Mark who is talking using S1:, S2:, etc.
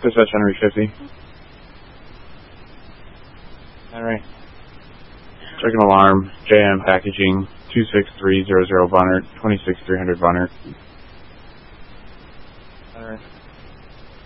S1: Dispatch Henry 50. Henry. Checking alarm, JM Packaging, 26300 Bonner, 26300 Bonner. Henry.